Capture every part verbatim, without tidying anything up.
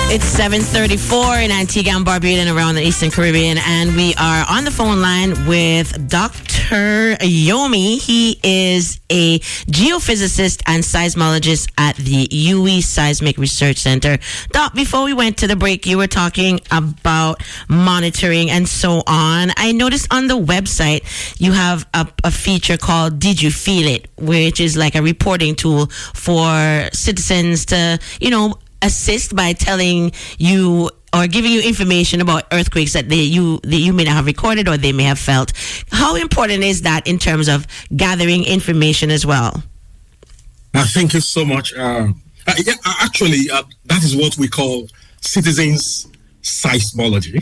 It's seven thirty-four in Antigua and Barbuda and around the Eastern Caribbean, and we are on the phone line with Doctor Yomi. He is a geophysicist and seismologist at the U W I Seismic Research Center. Doc, before we went to the break, you were talking about monitoring and so on. I noticed on the website you have a, a feature called Did You Feel It, which is like a reporting tool for citizens to, you know, assist by telling you or giving you information about earthquakes that they you that you may not have recorded or they may have felt. How important is that in terms of gathering information as well? Uh, thank you so much. Uh, uh, yeah, actually, uh, that is what we call citizens seismology.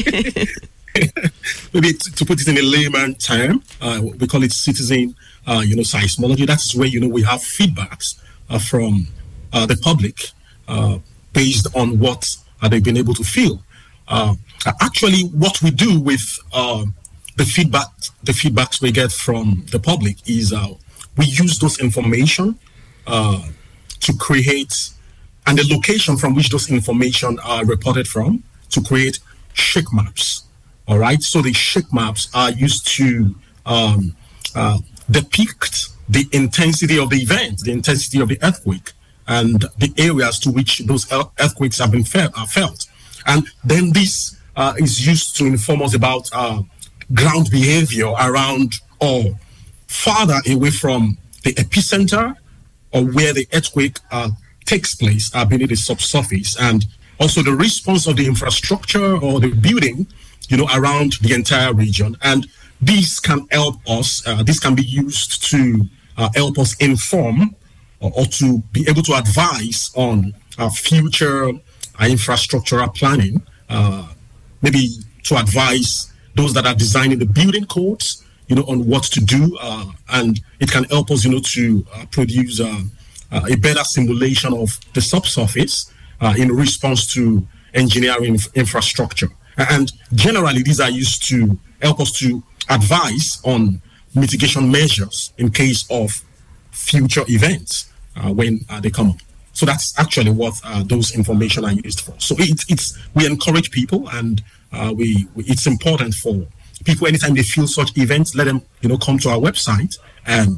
Maybe to, to put it in a layman term, uh, we call it citizen, uh, you know, seismology. That's where, you know, we have feedbacks uh, from uh, the public. Uh, based on what uh, they've been able to feel. Uh, actually, what we do with uh, the feedback, the feedbacks we get from the public is uh, we use those information uh, to create, and the location from which those information are reported from, to create shake maps. All right. So the shake maps are used to um, uh, depict the intensity of the event, the intensity of the earthquake, and the areas to which those earthquakes have been felt. Uh, felt. And then this uh, is used to inform us about uh, ground behavior around or farther away from the epicenter or where the earthquake uh, takes place uh, beneath the subsurface, and also the response of the infrastructure or the building, you know, around the entire region. And this can help us, uh, this can be used to uh, help us inform or to be able to advise on uh, future uh, infrastructural planning, uh, maybe to advise those that are designing the building codes, you know, on what to do. Uh, and it can help us, you know, to uh, produce uh, uh, a better simulation of the subsurface uh, in response to engineering inf- infrastructure. And generally, these are used to help us to advise on mitigation measures in case of future events. Uh, when uh, they come up. So that's actually what uh, those information are used for. So it, it's we encourage people, and uh, we, we it's important for people anytime they feel such events, let them, you know, come to our website and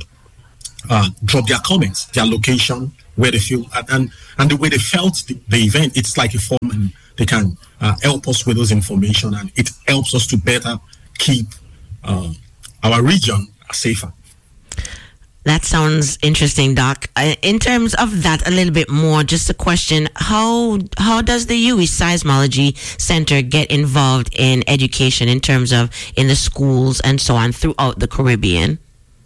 uh, drop their comments, their location, where they feel, and and the way they felt the, the event. It's like a form, and they can uh, help us with those information, and it helps us to better keep uh, our region safer. That sounds interesting, Doc. Uh, in terms of that, a little bit more, just a question, how how does the U W I Seismology Center get involved in education in terms of in the schools and so on throughout the Caribbean?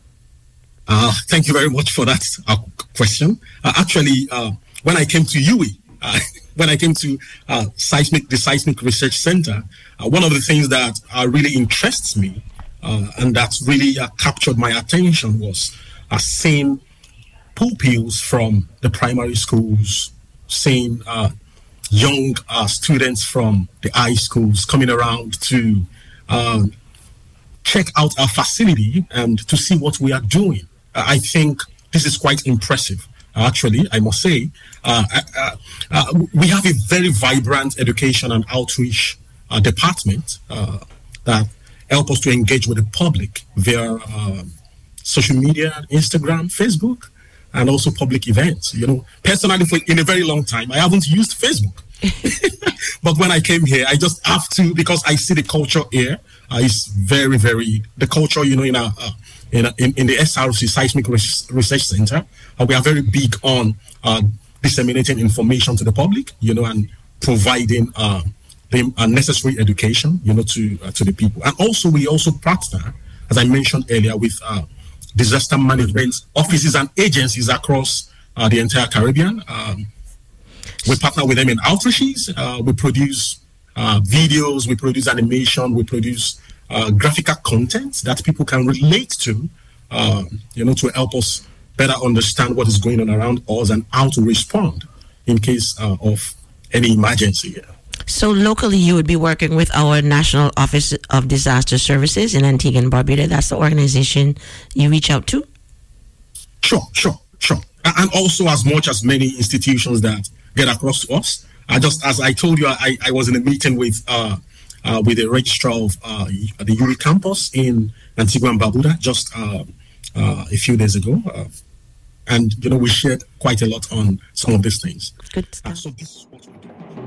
Uh, thank you very much for that uh, question. Uh, actually, uh, when I came to U W I, uh, when I came to uh, seismic, the Seismic Research Center, uh, one of the things that uh, really interests me uh, and that really uh, captured my attention was Uh, seeing pupils from the primary schools, seeing uh, young uh, students from the high schools coming around to um, check out our facility and to see what we are doing. Uh, I think this is quite impressive. Actually, I must say, uh, uh, uh, we have a very vibrant education and outreach uh, department uh, that help us to engage with the public via uh, social media, Instagram, Facebook, and also public events. You know, personally, for in a very long time, I haven't used Facebook. But when I came here, I just have to, because I see the culture here. Uh, it's very, very, the culture, you know, in our, uh, in, in, in the S R C, Seismic Research Center, uh, we are very big on uh, disseminating information to the public, you know, and providing uh, the uh, necessary education, you know, to uh, to the people. And also, we also partner, as I mentioned earlier, with uh, disaster management offices and agencies across uh, the entire Caribbean. Um, we partner with them in outreaches. Uh, we produce uh, videos, we produce animation, we produce uh, graphical content that people can relate to, uh, you know, to help us better understand what is going on around us and how to respond in case uh, of any emergency. So locally, you would be working with our National Office of Disaster Services in Antigua and Barbuda. That's the organization you reach out to? Sure, sure, sure. And also as much as many institutions that get across to us, I just, as I told you, I, I was in a meeting with uh, uh, with the registrar of uh, the U W I campus in Antigua and Barbuda just uh, uh, a few days ago. Uh, and, you know, we shared quite a lot on some of these things. Good stuff. Uh, so this is what we